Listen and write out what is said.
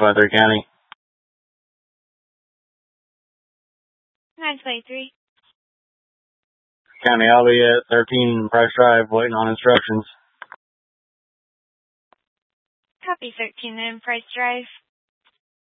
Weather County. 923. County, I'll be at 13 Price Drive waiting on instructions. Copy 13 in Price Drive.